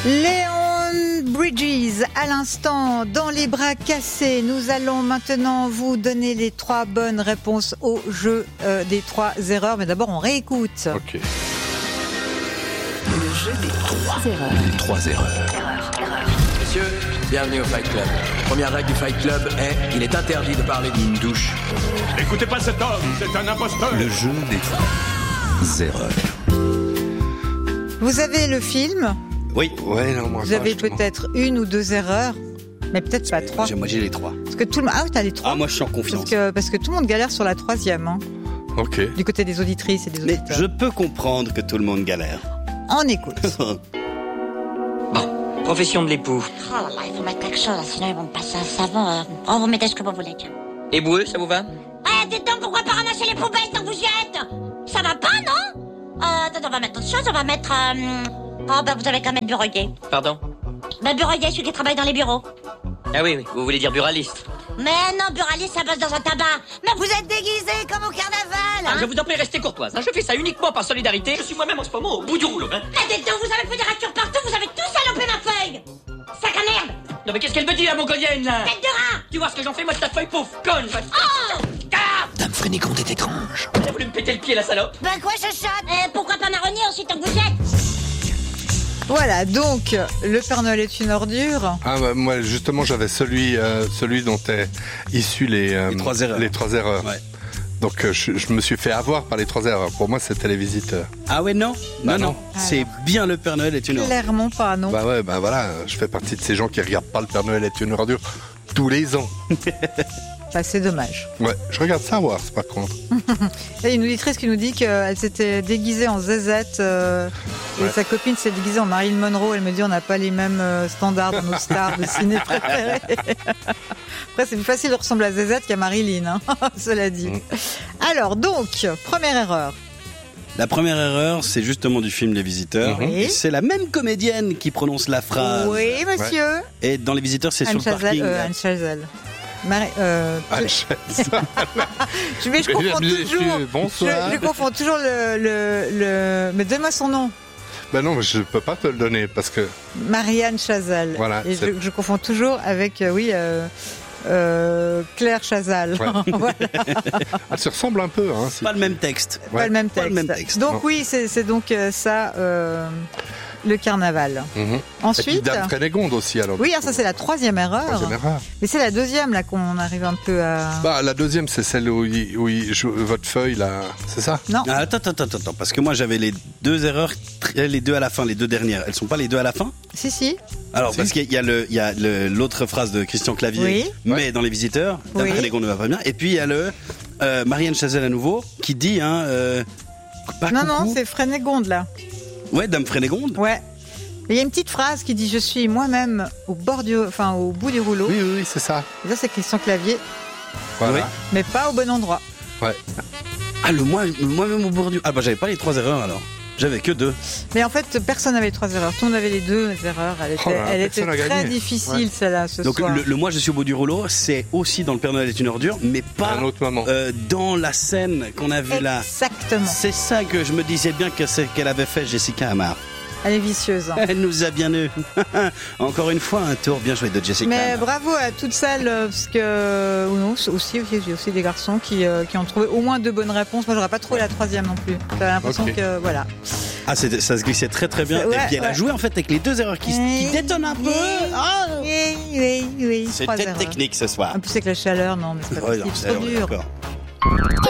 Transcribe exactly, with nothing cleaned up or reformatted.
Léon Bridges, à l'instant, dans les bras cassés. Nous allons maintenant vous donner les trois bonnes réponses au jeu euh, des trois erreurs. Mais d'abord, on réécoute. Ok. Le jeu des trois erreurs. Les trois erreurs. Erreur, erreur. Messieurs, bienvenue au Fight Club. Première règle du Fight Club est il est interdit de parler d'une douche. N'écoutez pas cet homme, c'est un imposteur. Le jeu des trois erreurs. Vous avez le film. Oui. Ouais, non, moi Vous pas, avez justement. peut-être une ou deux erreurs, mais peut-être pas trois. J'ai- Moi j'ai les trois. Parce que tout le monde. Ah, t'as les trois. Ah moi je suis en confiance. Parce que, parce que tout le monde galère sur la troisième, hein, Ok. du côté des auditrices et des Mais auditeurs. je peux comprendre que tout le monde galère. On écoute. Bon, profession de l'époux. Oh là là, il faut mettre quelque chose, là, sinon ils vont me passer un savon. euh. Oh, vous mettez ce que vous voulez. Éboueux, ça vous va? Eh, dites donc, pourquoi pas ramasser les poubelles tant que vous y êtes? Ça va pas, non? Euh, attends, on va mettre autre chose, on va mettre... Euh... Oh, bah vous avez qu'à mettre bureauier. Pardon? Bah, bureauier, celui qui travaille dans les bureaux. Ah oui, oui, vous voulez dire buraliste. Mais non, buraliste, ça bosse dans un tabac. Mais vous êtes déguisés comme au carnaval, Ah, hein? je vous en prie, restez courtoise. hein. Je fais ça uniquement par solidarité. Je suis moi-même en ce moment au bout du rouleau. Hein. Mais dites donc, vous avez fait des ratures partout, vous avez tous salopé ma feuille. Sac à merde. Non mais qu'est-ce qu'elle me dit, la mongolienne, là? Tête de rat. Tu vois ce que j'en fais, moi, de ta feuille, pauvre conne. je- Oh. Ah, Dame Frénégonde est étrange. elle a voulu me péter le pied, la salope. Ben quoi, chachotte? Eh, pourquoi pas marronnier aussi tant que vous y êtes? Voilà, donc, le Père Noël est une ordure. Ah bah, moi justement j'avais celui euh, celui dont est issu les euh, Les trois erreurs. Les trois erreurs. Ouais. Donc euh, je, je me suis fait avoir par les trois erreurs. Pour moi c'était les visiteurs. Ah ouais non Bah Non non. non. C'est bien le Père Noël est une ordure. Clairement pas, non. Bah ouais, bah voilà, je fais partie de ces gens qui regardent pas le Père Noël est une ordure tous les ans. Bah, c'est dommage. Ouais, je regarde Star Wars par contre. Il y a une auditrice qui nous dit qu'elle s'était déguisée en zézette euh, et Ouais. sa copine s'est déguisée en Marilyn Monroe. Elle me dit on n'a pas les mêmes euh, standards dans nos stars de ciné préférées. Après, c'est plus facile de ressembler à zézette qu'à Marilyn, hein, cela dit. Mm. Alors, donc, première erreur. La première erreur, c'est justement du film Les Visiteurs. Mhm. Et c'est la même comédienne qui prononce la phrase. Oui, monsieur. Et dans Les Visiteurs, c'est Anne sur le Chazelle. parking. euh, Anne Chazelle. Marie- euh, Ah, je, je- je- mais je Mesdames confonds et toujours. messieurs, bonsoir. Je, je confonds toujours le, le, le... Mais donne-moi son nom. Bah non, je peux pas te le donner parce que Marianne Chazal. Voilà, Et c'est- je, je confonds toujours avec, euh, oui, euh, euh, Claire Chazal. Ouais. Voilà, elle se ressemble un peu. Hein, c'est- Pas le même texte. pas Ouais. le même Pas texte. le même texte, Donc non. oui, c'est c'est donc euh, ça, euh, le carnaval. Mhm. Et puis Ensuite, Dame Frénégonde aussi alors. oui, ah, ça c'est la troisième erreur. Troisième erreur. Mais c'est la deuxième là qu'on arrive un peu à. Bah la deuxième c'est celle où il, où il joue votre feuille là, c'est ça? Non. Ah, attends, attends, attends, attends, parce que moi j'avais les deux erreurs, tr- les deux à la fin, les deux dernières. Elles sont pas les deux à la fin? Si si. Alors, Si. parce qu'il y a le, il y a le- l'autre phrase de Christian Clavier, Oui. mais dans Les Visiteurs, Dame Oui. Frénégonde ne va pas bien. Et puis il y a le euh, Marianne Chazelle à nouveau qui dit, hein, euh, pas Non coucou. non, c'est Frénégonde là. Ouais, Dame Frénégonde. Ouais. Et il y a une petite phrase qui dit je suis moi-même au bord du, enfin au bout du rouleau. Oui oui, oui c'est ça. Et ça c'est Christian Clavier, Voilà. Oui. mais pas au bon endroit. Ouais. Ah, le moi, moi-même au bord du. Ah, bah j'avais pas les trois erreurs alors. J'avais que deux. Mais en fait, personne n'avait les trois erreurs. Tout le monde avait les deux erreurs. Elle était, Oh là là, elle était personne n'a très gagné. difficile, Ouais. celle-là, ce Donc soir. le, le moi je suis au bout du rouleau, c'est aussi dans Le Père Noël est une ordure, mais À pas un autre moment. euh, dans la scène qu'on a vue là. Exactement. C'est ça que je me disais bien que c'est qu'elle avait fait Jessica Amar. Elle est vicieuse. hein. Elle nous a bien eu. Encore une fois, un tour bien joué de Jessica Mais Amar. bravo à toutes celles, euh, parce que ou non, aussi, aussi, il y a aussi des garçons qui, euh, qui ont trouvé au moins deux bonnes réponses. Moi, j'aurais pas trouvé la troisième non plus. J'avais l'impression Ok. que voilà. Ah, c'est- ça se glissait très très bien. Ouais, Et puis elle a ouais. joué en fait avec les deux erreurs qui, qui détonnent un peu. Ah, Oui, oui, oui. trois c'était erreurs. technique ce soir. En plus avec la chaleur, non, mais c'est pas Ouais, possible, non, c'est c'est trop vrai, dur. d'accord.